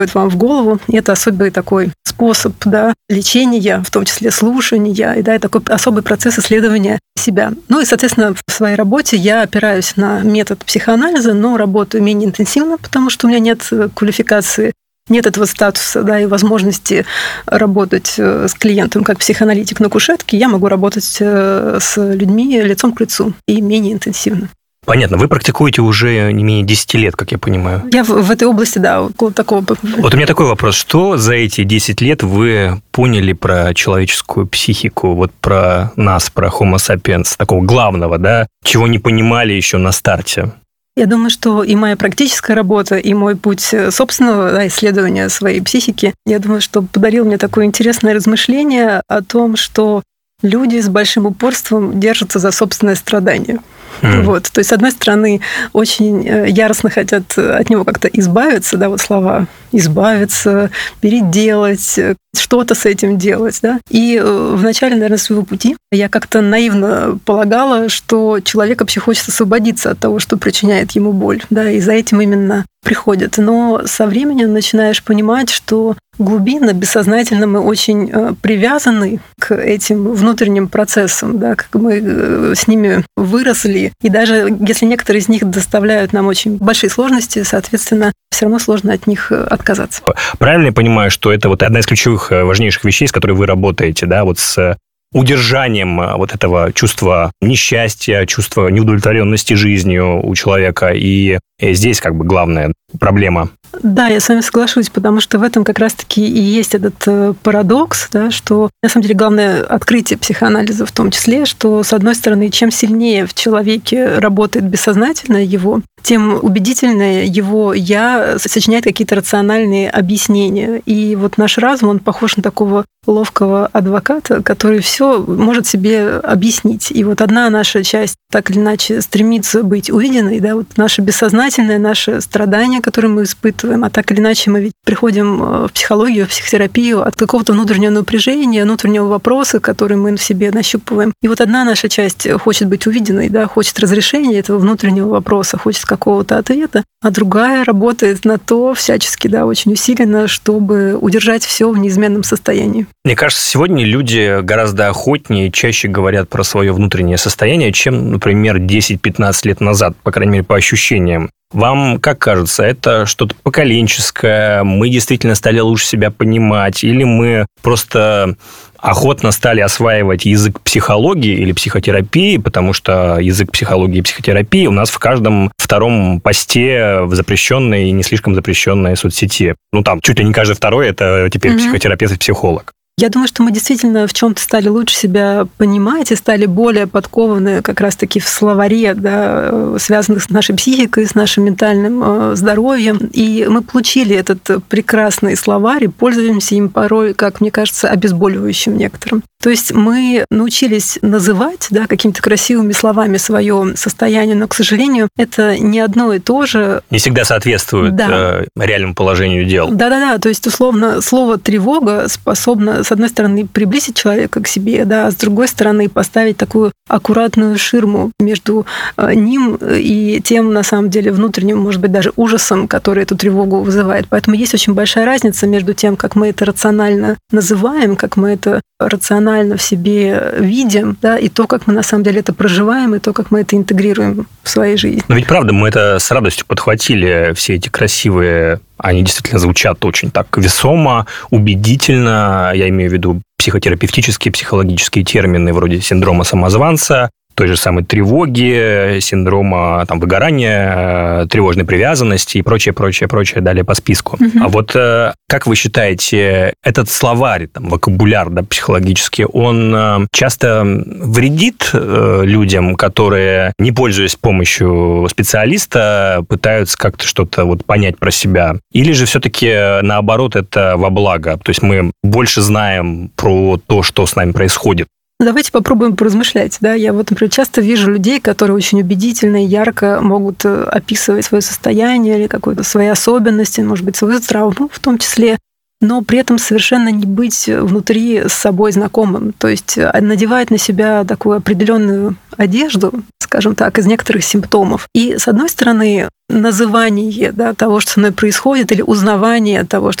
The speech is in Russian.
вам в голову. И это особый такой способ, лечения, в том числе слушания, и такой особый процесс исследования себя. Ну и, соответственно, в своей работе я опираюсь на метод психоанализа, но работаю менее интенсивно, потому что у меня нет квалификации, нет этого статуса, и возможности работать с клиентом как психоаналитик на кушетке. Я могу работать с людьми лицом к лицу и менее интенсивно. Понятно. Вы практикуете уже не менее 10 лет, как я понимаю. Я в этой области, около такого. Вот у меня такой вопрос. Что за эти 10 лет вы поняли про человеческую психику, вот про нас, про Homo sapiens, такого главного, чего не понимали еще на старте? Я думаю, что и моя практическая работа, и мой путь собственного исследования своей психики, я думаю, что подарил мне такое интересное размышление о том, что люди с большим упорством держатся за собственное страдание. То есть, с одной стороны, очень яростно хотят от него как-то избавиться, слова «избавиться», «переделать», что-то с этим делать. И в начале, наверное, своего пути я как-то наивно полагала, что человек вообще хочет освободиться от того, что причиняет ему боль. И за этим именно приходит. Но со временем начинаешь понимать, что глубинно, бессознательно мы очень привязаны к этим внутренним процессам, как мы с ними выросли. И даже если некоторые из них доставляют нам очень большие сложности, соответственно, все равно сложно от них отказаться. Правильно я понимаю, что это одна из ключевых, важнейших вещей, с которой вы работаете, с удержанием этого чувства несчастья, чувства неудовлетворенности жизнью у человека. И здесь главная проблема. Да, я с вами соглашусь, потому что в этом как раз-таки и есть этот парадокс, что на самом деле главное открытие психоанализа в том числе, что, с одной стороны, чем сильнее в человеке работает бессознательное его, тем убедительнее его «я» сочиняет какие-то рациональные объяснения. И наш разум, он похож на такого ловкого адвоката, который все может себе объяснить. И одна наша часть так или иначе стремится быть увиденной, наше бессознательное, наше страдание, которое мы испытываем, а так или иначе мы ведь приходим в психологию, в психотерапию от какого-то внутреннего напряжения, внутреннего вопроса, который мы в себе нащупываем. И одна наша часть хочет быть увиденной, хочет разрешения этого внутреннего вопроса, хочет какого-то ответа, а другая работает на то всячески, очень усиленно, чтобы удержать все в неизменном состоянии. Мне кажется, сегодня люди гораздо охотнее и чаще говорят про свое внутреннее состояние, чем, например, 10-15 лет назад, по крайней мере, по ощущениям. Вам как кажется, это что-то поколенческое, мы действительно стали лучше себя понимать, или мы просто охотно стали осваивать язык психологии или психотерапии, потому что язык психологии и психотерапии у нас в каждом втором посте в запрещенной и не слишком запрещенной соцсети. Чуть ли не каждый второй – это теперь психотерапевт и психолог. Я думаю, что мы действительно в чем-то стали лучше себя понимать и стали более подкованы как раз-таки в словаре, связанных с нашей психикой, с нашим ментальным здоровьем. И мы получили этот прекрасный словарь и пользуемся им порой, как мне кажется, обезболивающим некоторым. То есть мы научились называть какими-то красивыми словами свое состояние, но, к сожалению, это не одно и то же. Не всегда соответствует реальному положению дел. Да. То есть, условно, слово «тревога» способно, с одной стороны, приблизить человека к себе, а с другой стороны, поставить такую аккуратную ширму между ним и тем, на самом деле, внутренним, может быть, даже ужасом, который эту тревогу вызывает. Поэтому есть очень большая разница между тем, как мы это рационально называем, как мы это рационально в себе видим, и то, как мы на самом деле это проживаем, и то, как мы это интегрируем в своей жизни. Но ведь правда, мы это с радостью подхватили, все эти красивые, они действительно звучат очень так весомо, убедительно, я имею в виду психотерапевтические, психологические термины вроде синдрома самозванца, той же самой тревоги, синдрома выгорания, тревожной привязанности и прочее, далее по списку. А как вы считаете, этот словарь, вокабуляр психологический, он часто вредит людям, которые, не пользуясь помощью специалиста, пытаются как-то что-то понять про себя? Или же все-таки наоборот это во благо? То есть мы больше знаем про то, что с нами происходит? Давайте попробуем поразмышлять. Я например, часто вижу людей, которые очень убедительно и ярко могут описывать свое состояние или какие-то свои особенности, может быть, свою травму в том числе. но при этом совершенно не быть внутри с собой знакомым. То есть надевать на себя такую определенную одежду, скажем так, из некоторых симптомов. И, с одной стороны, называние того, что со мной происходит, или узнавание того, что